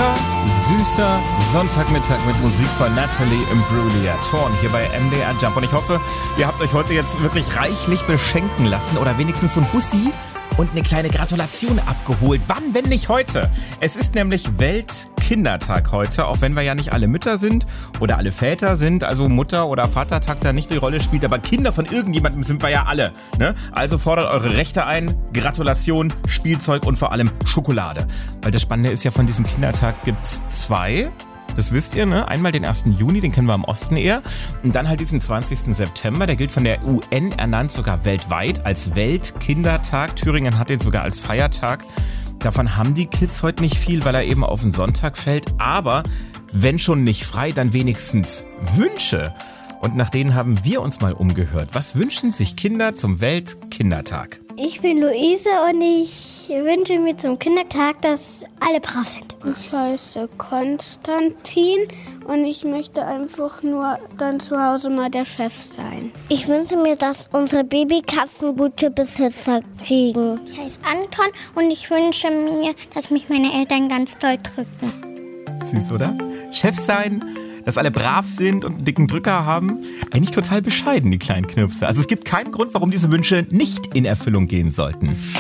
Lecker, süßer Sonntagmittag mit Musik von Natalie Imbruglia. Torn hier bei MDR Jump. Und ich hoffe, ihr habt euch heute jetzt wirklich reichlich beschenken lassen oder wenigstens so ein Bussi und eine kleine Gratulation abgeholt. Wann, wenn nicht heute? Es ist nämlich Weltkindertag heute, auch wenn wir ja nicht alle Mütter sind oder alle Väter sind, also Mutter- oder Vatertag da nicht die Rolle spielt, aber Kinder von irgendjemandem sind wir ja alle, ne? Also fordert eure Rechte ein, Gratulation, Spielzeug und vor allem Schokolade. Weil das Spannende ist ja, von diesem Kindertag gibt's zwei. Das wisst ihr, ne? Einmal den 1. Juni, den kennen wir im Osten eher. Und dann halt diesen 20. September, der gilt von der UN ernannt sogar weltweit als Weltkindertag. Thüringen hat den sogar als Feiertag. Davon haben die Kids heute nicht viel, weil er eben auf den Sonntag fällt. Aber wenn schon nicht frei, dann wenigstens Wünsche. Und nach denen haben wir uns mal umgehört. Was wünschen sich Kinder zum Weltkindertag? Ich bin Luise und ich wünsche mir zum Kindertag, dass alle brav sind. Ich heiße Konstantin und ich möchte einfach nur dann zu Hause mal der Chef sein. Ich wünsche mir, dass unsere Babykatzen gute Besitzer kriegen. Ich heiße Anton und ich wünsche mir, dass mich meine Eltern ganz doll drücken. Süß, oder? Chef sein, dass alle brav sind und einen dicken Drücker haben. Eigentlich total bescheiden, die kleinen Knirpse. Also es gibt keinen Grund, warum diese Wünsche nicht in Erfüllung gehen sollten.